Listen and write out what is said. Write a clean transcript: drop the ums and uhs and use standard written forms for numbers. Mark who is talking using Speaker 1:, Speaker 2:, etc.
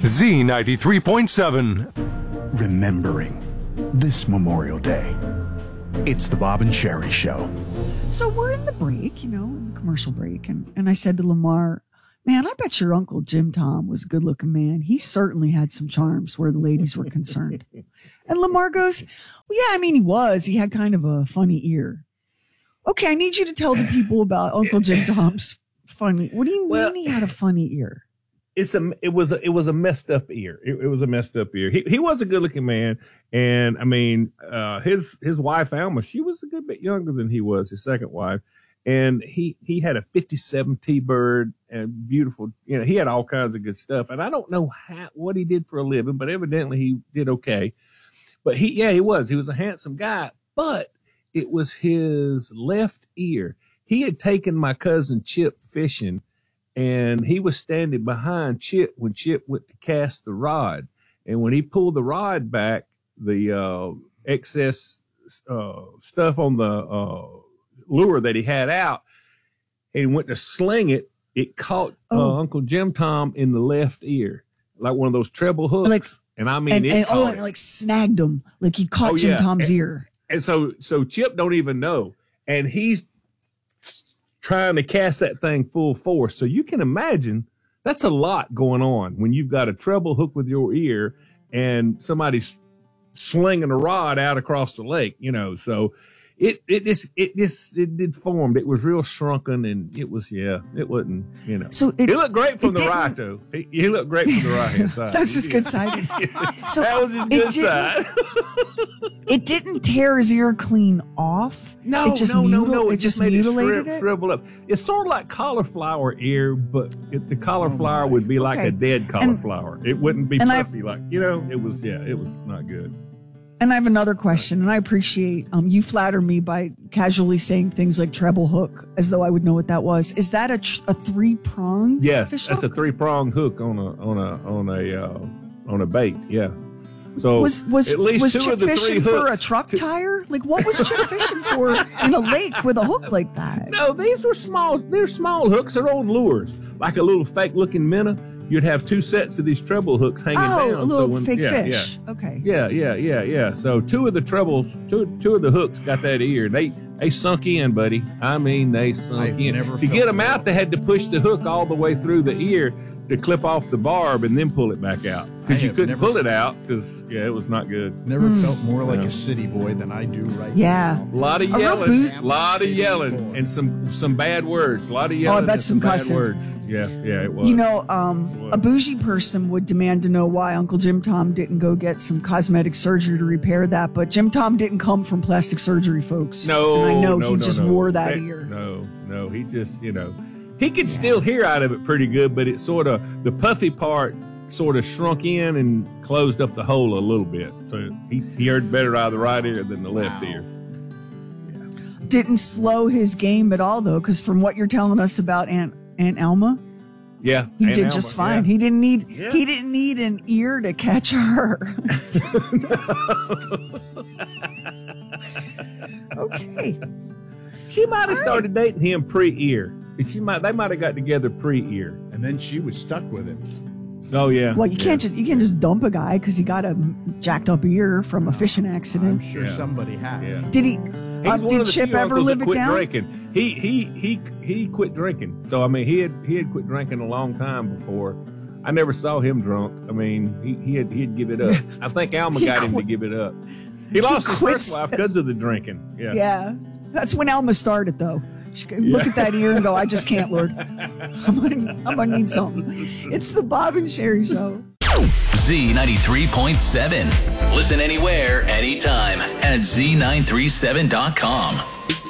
Speaker 1: Z93.7.
Speaker 2: Remembering this Memorial Day. It's the Bob and Sherry Show.
Speaker 3: So we're in the break, in the commercial break. And I said to Lamar, man, I bet your Uncle Jim Tom was a good looking man. He certainly had some charms where the ladies were concerned. And Lamar goes, well, yeah, he was. He had kind of a funny ear. Okay, I need you to tell the people about Uncle Jim Tom's funny. What do you mean he had a funny ear?
Speaker 4: It was a messed up ear. It was a messed up ear. He was a good looking man. And his wife, Alma, she was a good bit younger than he was, his second wife. And he had a 57 T-Bird and beautiful, he had all kinds of good stuff. And I don't know what he did for a living, but evidently he did okay. But he was a handsome guy, but it was his left ear. He had taken my cousin Chip fishing, and he was standing behind Chip when Chip went to cast the rod. And when he pulled the rod back, the excess stuff on the lure that he had out, and went to sling it, it caught Uncle Jim Tom in the left ear, like one of those treble hooks.
Speaker 3: It snagged him, like he caught Jim Tom's ear.
Speaker 4: And so Chip don't even know, and he's trying to cast that thing full force. So you can imagine that's a lot going on when you've got a treble hook with your ear and somebody's slinging a rod out across the lake, so it did formed. It was real shrunken, and it wasn't,
Speaker 3: So
Speaker 4: he looked great from the right though. He looked great from the right hand side.
Speaker 3: That was his good side. So
Speaker 4: that was his good side.
Speaker 3: It didn't tear his ear clean off.
Speaker 4: No.
Speaker 3: It just
Speaker 4: made
Speaker 3: mutilated
Speaker 4: it shriveled up. It's sort of like cauliflower ear, but the cauliflower would be like a dead cauliflower. It wouldn't be puffy it was not good.
Speaker 3: And I have another question, and I appreciate you flatter me by casually saying things like treble hook, as though I would know what that was. Is that a 3-pronged?
Speaker 4: Yes,
Speaker 3: fish
Speaker 4: that's
Speaker 3: hook?
Speaker 4: a 3-pronged hook on a bait. Yeah. So
Speaker 3: was
Speaker 4: at least
Speaker 3: Chip
Speaker 4: two of the
Speaker 3: fishing
Speaker 4: three
Speaker 3: for
Speaker 4: hooks,
Speaker 3: a truck tire? Like, what was Chip fishing for in a lake with a hook like that?
Speaker 4: No, these were small. They're small hooks. They're on lures, like a little fake-looking minnow. You'd have two sets of these treble hooks hanging down.
Speaker 3: A little fake fish. Yeah. Okay.
Speaker 4: Yeah. So two of the hooks got that ear. They sunk in, buddy. They sunk in. To get them out, they had to push the hook all the way through the ear to clip off the barb and then pull it back out. Because you couldn't pull it out because, it was not good.
Speaker 5: Never felt more like a city boy than I do right now.
Speaker 4: A lot of yelling, and some bad words. A lot of yelling and some bad words. Yeah, it was.
Speaker 3: A bougie person would demand to know why Uncle Jim Tom didn't go get some cosmetic surgery to repair that, but Jim Tom didn't come from plastic surgery, folks.
Speaker 4: No,
Speaker 3: and I know he just wore that ear.
Speaker 4: No, he just, he could still hear out of it pretty good, but it sort of, the puffy part sort of shrunk in and closed up the hole a little bit. So he heard better out of the right ear than the left ear. Yeah.
Speaker 3: Didn't slow his game at all, though, because from what you're telling us about Aunt Alma,
Speaker 4: he
Speaker 3: did just fine. Yeah. He didn't need an ear to catch her. Okay.
Speaker 4: She might have started dating him pre-ear. They might have got together pre-ear,
Speaker 5: and then she was stuck with him.
Speaker 4: Oh yeah.
Speaker 3: Well, you can't just dump a guy because he got a jacked up ear from a fishing accident.
Speaker 5: I'm sure somebody has.
Speaker 4: Yeah.
Speaker 3: Did he? Did Chip ever live it down?
Speaker 4: Drinking. He quit drinking. So he had quit drinking a long time before. I never saw him drunk. He'd give it up. I think Alma got him to give it up. He lost his first wife because of the drinking. Yeah.
Speaker 3: Yeah. That's when Alma started, though. She could look at that ear and go, I just can't, Lord. I'm gonna need something. It's the Bob and Sherry Show.
Speaker 6: Z93.7. Listen anywhere, anytime at Z937.com.